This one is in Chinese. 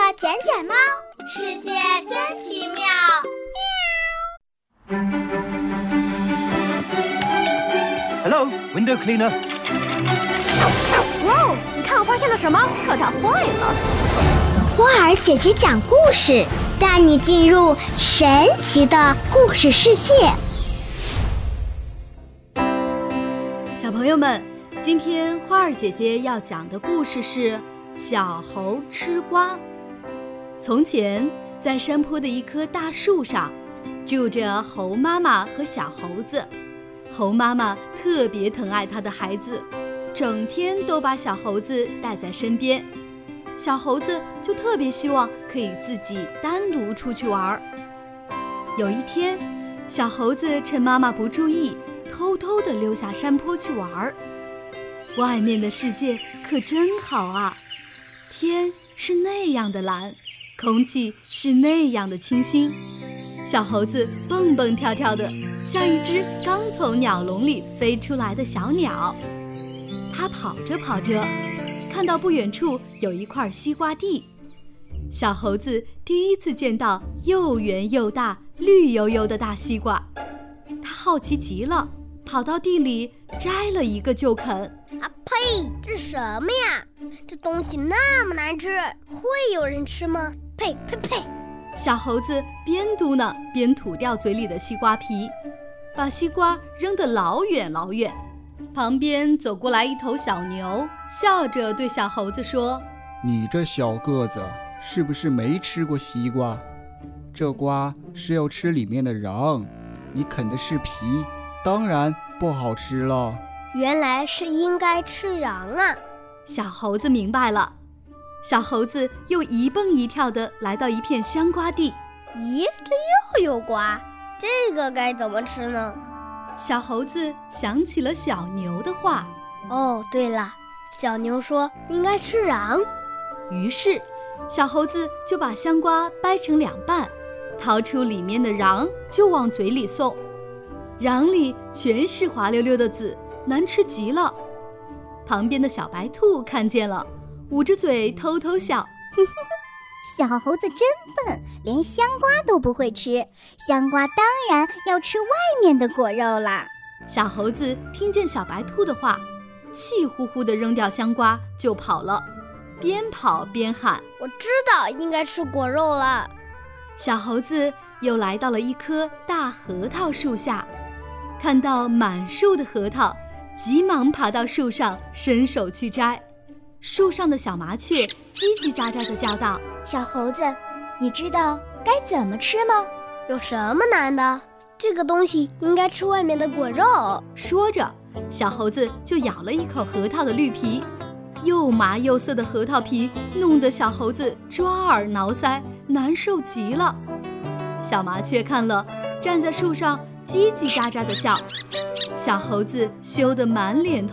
捡捡猫， 世界真奇妙。 Hello, window cleaner. 哇，你看我发现了什么？可它坏了。 花儿姐姐讲故事，带你进入神奇的故事世界。 小朋友们，今天花儿姐姐要讲的故事是小猴吃瓜。从前，在山坡的一棵大树上，住着猴妈妈和小猴子。猴妈妈特别疼爱她的孩子，整天都把小猴子带在身边。小猴子就特别希望可以自己单独出去玩。有一天，小猴子趁妈妈不注意，偷偷地溜下山坡去玩。外面的世界可真好啊，天是那样的蓝，空气是那样的清新。小猴子蹦蹦跳跳的，像一只刚从鸟笼里飞出来的小鸟。它跑着跑着，看到不远处有一块西瓜地。小猴子第一次见到又圆又大、绿油油的大西瓜，它好奇极了，跑到地里摘了一个就啃。 啊呸！这是什么呀？这东西那么难吃，会有人吃吗？呸呸呸！ 小猴子边嘟囔边吐掉嘴里的西瓜皮，把西瓜扔得老远老远。旁边走过来一头小牛，笑着对小猴子说：“ 你这小个子是不是没吃过西瓜？这瓜是要吃里面的瓤，你啃的是皮，当然不好吃了。” 原来是应该吃瓤啊！ 小猴子明白了。小猴子又一蹦一跳地来到一片香瓜地。 咦，这又有瓜，这个该怎么吃呢？ 小猴子想起了小牛的话。 哦，对了，小牛说应该吃瓤。 于是，小猴子就把香瓜掰成两半，掏出里面的瓤就往嘴里送。瓤里全是滑溜溜的籽，难吃极了。旁边的小白兔看见了，捂着嘴偷偷笑。 小猴子真笨，连香瓜都不会吃，香瓜当然要吃外面的果肉啦。 小猴子听见小白兔的话，气呼呼地扔掉香瓜就跑了，边跑边喊：“ 我知道应该吃果肉了。” 小猴子又来到了一棵大核桃树下，看到满树的核桃，急忙爬到树上，伸手去摘。树上的小麻雀叽叽喳喳地叫道：“ 小猴子，你知道该怎么吃吗？”“ 有什么难的？这个东西应该吃外面的果肉。” 说着，小猴子就咬了一口核桃的绿皮。又麻又涩的核桃皮弄得小猴子抓耳挠腮，难受极了。小麻雀看了，站在树上叽叽喳喳地笑。小猴子羞得满脸